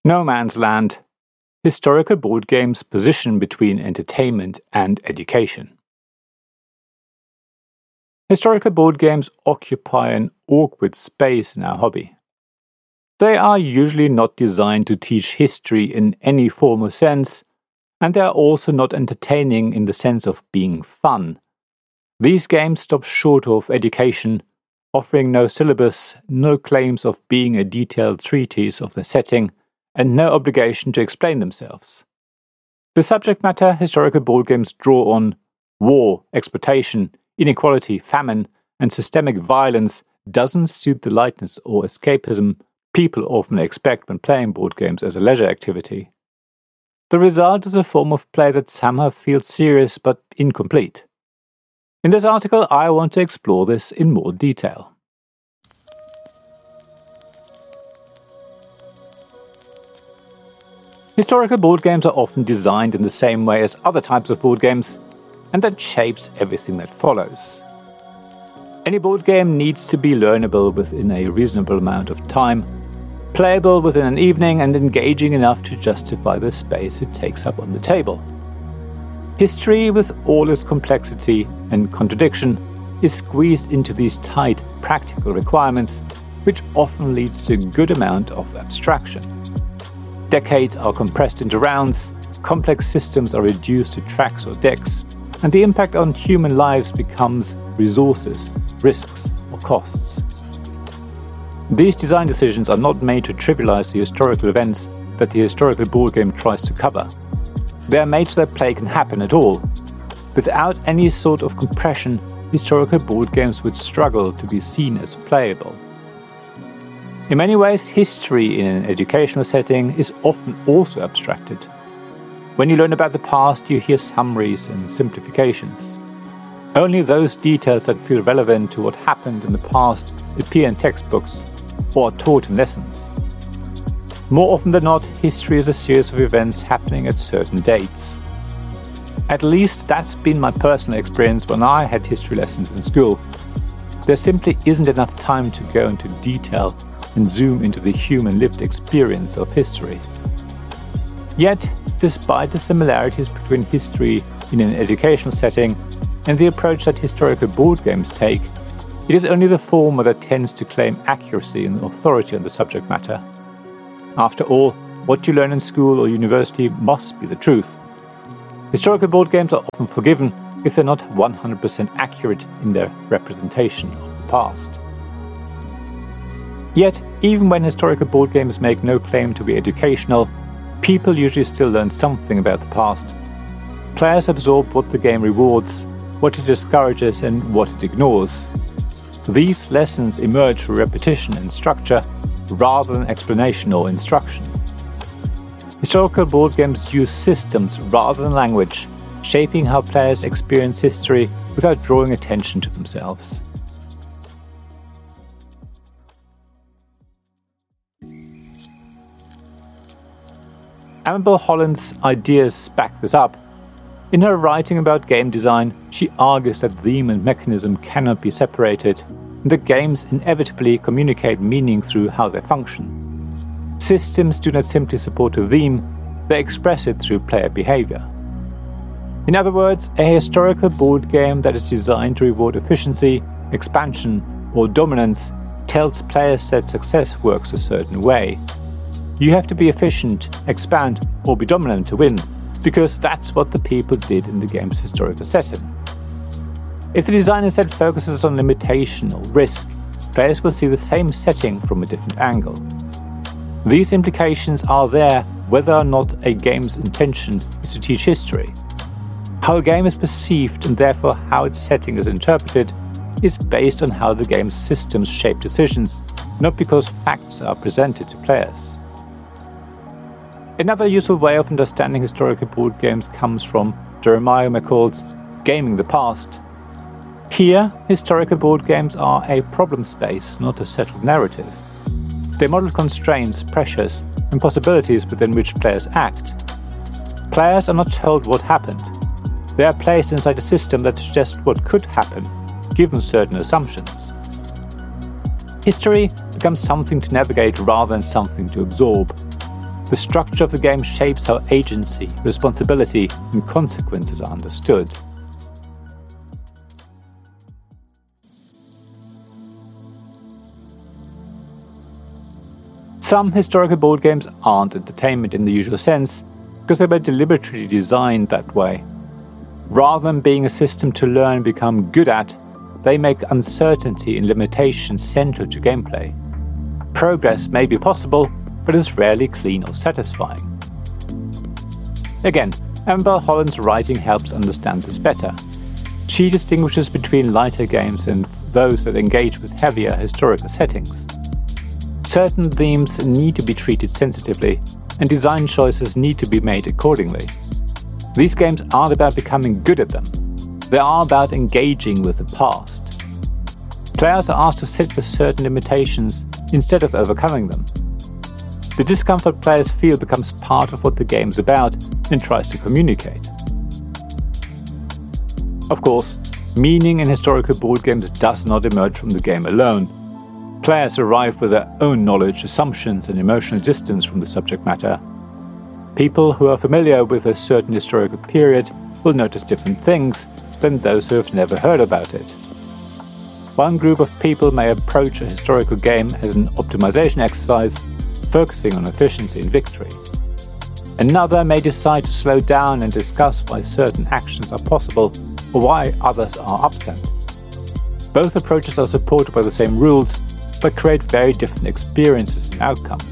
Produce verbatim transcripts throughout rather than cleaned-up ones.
No Man's Land. Historical board games position between entertainment and education. Historical board games occupy an awkward space in our hobby. They are usually not designed to teach history in any formal sense, and they are also not entertaining in the sense of being fun. These games stop short of education, offering no syllabus, no claims of being a detailed treatise of the setting, and no obligation to explain themselves. The subject matter historical board games draw on, war, exploitation, inequality, famine, and systemic violence, doesn't suit the lightness or escapism people often expect when playing board games as a leisure activity. The result is a form of play that somehow feels serious but incomplete. In this article, I want to explore this in more detail. Historical board games are often designed in the same way as other types of board games, and that shapes everything that follows. Any board game needs to be learnable within a reasonable amount of time, playable within an evening, and engaging enough to justify the space it takes up on the table. History, with all its complexity and contradiction, is squeezed into these tight, practical requirements, which often leads to a good amount of abstraction. Decades are compressed into rounds, complex systems are reduced to tracks or decks, and the impact on human lives becomes resources, risks, or costs. These design decisions are not made to trivialize the historical events that the historical board game tries to cover. They are made so that play can happen at all. Without any sort of compression, historical board games would struggle to be seen as playable. In many ways, history in an educational setting is often also abstracted. When you learn about the past, you hear summaries and simplifications. Only those details that feel relevant to what happened in the past appear in textbooks or are taught in lessons. More often than not, history is a series of events happening at certain dates. At least that's been my personal experience when I had history lessons in school. There simply isn't enough time to go into detail and zoom into the human lived experience of history. Yet, despite the similarities between history in an educational setting and the approach that historical board games take, it is only the former that tends to claim accuracy and authority on the subject matter. After all, what you learn in school or university must be the truth. Historical board games are often forgiven if they're not one hundred percent accurate in their representation of the past. Yet, even when historical board games make no claim to be educational, people usually still learn something about the past. Players absorb what the game rewards, what it discourages, and what it ignores. These lessons emerge through repetition and structure, rather than explanation or instruction. Historical board games use systems rather than language, shaping how players experience history without drawing attention to themselves. Amabel Holland's ideas back this up. In her writing about game design, she argues that theme and mechanism cannot be separated, and that games inevitably communicate meaning through how they function. Systems do not simply support a theme, they express it through player behavior. In other words, a historical board game that is designed to reward efficiency, expansion, or dominance tells players that success works a certain way. You have to be efficient, expand, or be dominant to win, because that's what the people did in the game's historical setting. If the design instead focuses on limitation or risk, players will see the same setting from a different angle. These implications are there whether or not a game's intention is to teach history. How a game is perceived, and therefore how its setting is interpreted, is based on how the game's systems shape decisions, not because facts are presented to players. Another useful way of understanding historical board games comes from Jeremiah McCall's Gaming the Past. Here, historical board games are a problem space, not a settled narrative. They model constraints, pressures, and possibilities within which players act. Players are not told what happened. They are placed inside a system that suggests what could happen, given certain assumptions. History becomes something to navigate rather than something to absorb. The structure of the game shapes how agency, responsibility, and consequences are understood. Some historical board games aren't entertainment in the usual sense, because they were deliberately designed that way. Rather than being a system to learn and become good at, they make uncertainty and limitation central to gameplay. Progress may be possible, but is rarely clean or satisfying. Again, Amber Holland's writing helps understand this better. She distinguishes between lighter games and those that engage with heavier historical settings. Certain themes need to be treated sensitively, and design choices need to be made accordingly. These games aren't about becoming good at them. They are about engaging with the past. Players are asked to sit with certain limitations instead of overcoming them. The discomfort players feel becomes part of what the game's about and tries to communicate. Of course, meaning in historical board games does not emerge from the game alone. Players arrive with their own knowledge, assumptions, and emotional distance from the subject matter. People who are familiar with a certain historical period will notice different things than those who have never heard about it. One group of people may approach a historical game as an optimization exercise, focusing on efficiency and victory. Another may decide to slow down and discuss why certain actions are possible or why others are absent. Both approaches are supported by the same rules, but create very different experiences and outcomes.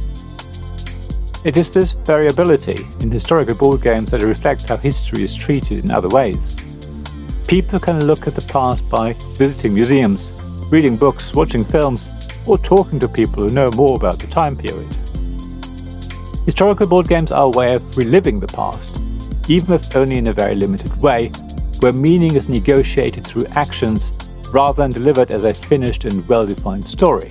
It is this variability in historical board games that reflects how history is treated in other ways. People can look at the past by visiting museums, reading books, watching films, or talking to people who know more about the time period. Historical board games are a way of reliving the past, even if only in a very limited way, where meaning is negotiated through actions rather than delivered as a finished and well-defined story.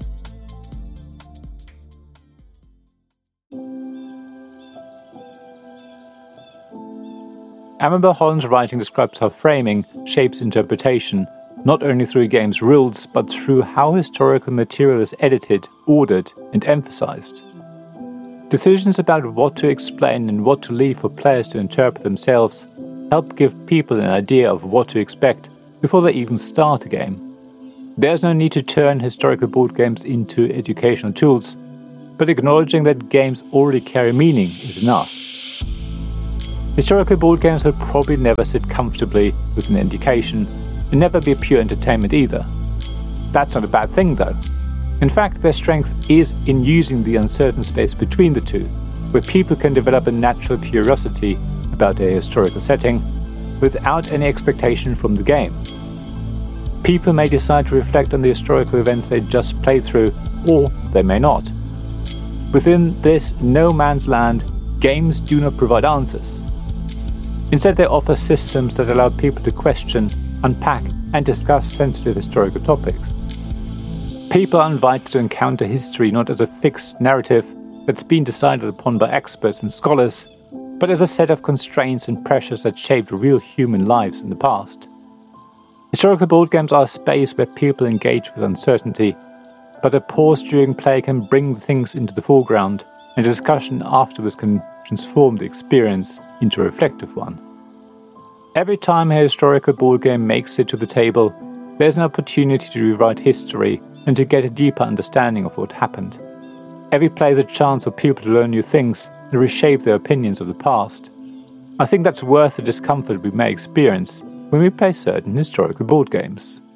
Amber Holland's writing describes how framing shapes interpretation, not only through a game's rules, but through how historical material is edited, ordered, and emphasized. Decisions about what to explain and what to leave for players to interpret themselves help give people an idea of what to expect before they even start a game. There's no need to turn historical board games into educational tools, but acknowledging that games already carry meaning is enough. Historical board games will probably never sit comfortably with an education and never be pure entertainment either. That's not a bad thing though. In fact, their strength is in using the uncertain space between the two, where people can develop a natural curiosity about a historical setting without any expectation from the game. People may decide to reflect on the historical events they just played through, or they may not. Within this no man's land, games do not provide answers. Instead, they offer systems that allow people to question, unpack, and discuss sensitive historical topics. People are invited to encounter history not as a fixed narrative that's been decided upon by experts and scholars, but as a set of constraints and pressures that shaped real human lives in the past. Historical board games are a space where people engage with uncertainty, but a pause during play can bring things into the foreground, and a discussion afterwards can transform the experience into a reflective one. Every time a historical board game makes it to the table, there's an opportunity to rewrite history and to get a deeper understanding of what happened. Every play is a chance for people to learn new things and reshape their opinions of the past. I think that's worth the discomfort we may experience when we play certain historical board games.